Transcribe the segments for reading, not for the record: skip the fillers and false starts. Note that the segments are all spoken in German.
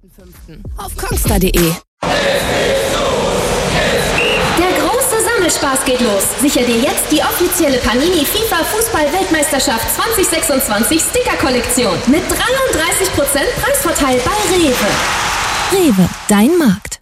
Auf kongstar.de. Der große Sammelspaß geht los. Sichere dir jetzt die offizielle Panini FIFA Fußball-Weltmeisterschaft 2026 Sticker-Kollektion mit 33% Preisvorteil bei Rewe. Rewe, dein Markt.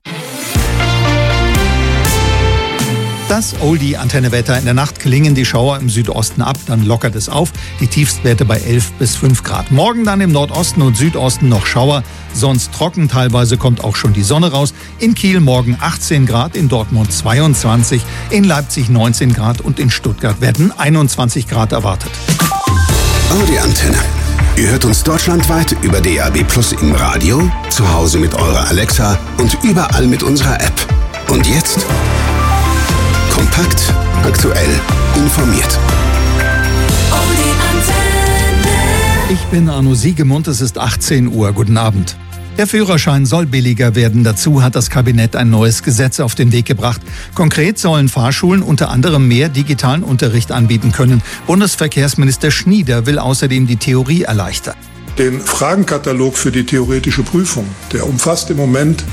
Das Oldie-Antennewetter. In der Nacht klingen die Schauer im Südosten ab, dann lockert es auf. Die Tiefstwerte bei 11 bis 5 Grad. Morgen dann im Nordosten und Südosten noch Schauer, sonst trocken. Teilweise kommt auch schon die Sonne raus. In Kiel morgen 18 Grad, in Dortmund 22, in Leipzig 19 Grad und in Stuttgart werden 21 Grad erwartet. Audi-Antenne. Ihr hört uns deutschlandweit über DAB+ im Radio, zu Hause mit eurer Alexa und überall mit unserer App. Und jetzt kompakt, aktuell, informiert. Ich bin Arno Siegemund, es ist 18 Uhr. Guten Abend. Der Führerschein soll billiger werden. Dazu hat das Kabinett ein neues Gesetz auf den Weg gebracht. Konkret sollen Fahrschulen unter anderem mehr digitalen Unterricht anbieten können. Bundesverkehrsminister Schnieder will außerdem die Theorie erleichtern. Den Fragenkatalog für die theoretische Prüfung, der umfasst im Moment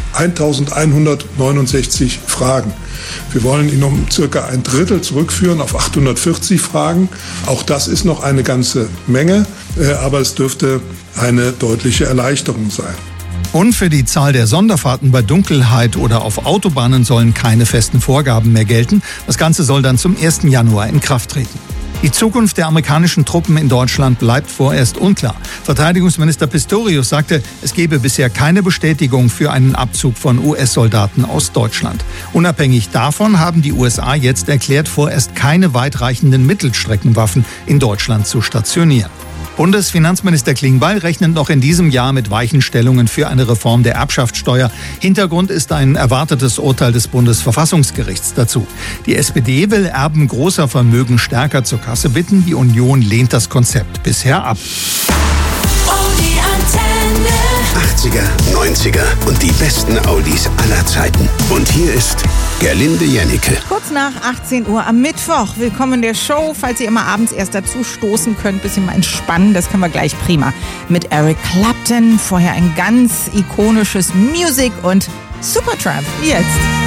1169 Fragen. Wir wollen ihn um circa ein Drittel zurückführen auf 840 Fragen. Auch das ist noch eine ganze Menge, aber es dürfte eine deutliche Erleichterung sein. Und für die Zahl der Sonderfahrten bei Dunkelheit oder auf Autobahnen sollen keine festen Vorgaben mehr gelten. Das Ganze soll dann zum 1. Januar in Kraft treten. Die Zukunft der amerikanischen Truppen in Deutschland bleibt vorerst unklar. Verteidigungsminister Pistorius sagte, es gebe bisher keine Bestätigung für einen Abzug von US-Soldaten aus Deutschland. Unabhängig davon haben die USA jetzt erklärt, vorerst keine weitreichenden Mittelstreckenwaffen in Deutschland zu stationieren. Bundesfinanzminister Klingbeil rechnet noch in diesem Jahr mit Weichenstellungen für eine Reform der Erbschaftssteuer. Hintergrund ist ein erwartetes Urteil des Bundesverfassungsgerichts dazu. Die SPD will Erben großer Vermögen stärker zur Kasse bitten. Die Union lehnt das Konzept bisher ab. 80er, 90er und die besten Audis aller Zeiten. Und hier ist Gerlinde Jennecke. Kurz nach 18 Uhr am Mittwoch. Willkommen in der Show. Falls ihr immer abends erst dazu stoßen könnt, bisschen mal entspannen, das können wir gleich prima. Mit Eric Clapton, vorher ein ganz ikonisches Music und Supertramp. Jetzt.